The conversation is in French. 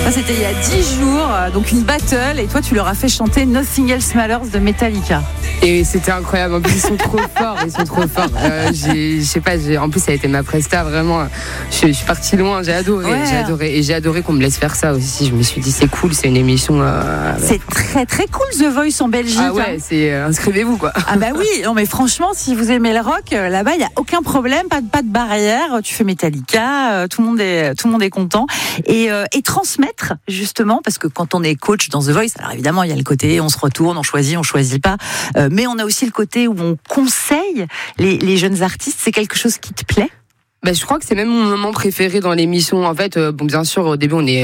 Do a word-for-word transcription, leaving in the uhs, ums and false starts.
Ça, c'était il y a dix jours, donc une battle, et toi, tu leur as fait chanter Nothing Else Matters de Metallica. Et c'était incroyable. En plus, ils sont trop forts. Ils sont trop forts. Euh, j'ai, je sais pas. J'ai, en plus, ça a été ma presta. Vraiment, je, je suis partie loin. J'ai adoré. Ouais. J'ai adoré. Et j'ai adoré qu'on me laisse faire ça aussi. Je me suis dit, c'est cool. C'est une émission. Euh, C'est très très cool The Voice en Belgique. Ah ouais. C'est euh, inscrivez-vous quoi. Ah bah oui. Non mais franchement, si vous aimez le rock, euh, là-bas, il y a aucun problème. Pas de pas de barrière. Tu fais Metallica. Euh, tout le monde est tout le monde est content. Et euh, et transmettre justement parce que quand on est coach dans The Voice, alors évidemment, il y a le côté on se retourne, on choisit, on choisit pas. Euh, mais on a aussi le côté où on conseille les, les jeunes artistes. C'est quelque chose qui te plaît ? Ben, je crois que c'est même mon moment préféré dans l'émission. En fait, euh, bon, bien sûr, au début, on est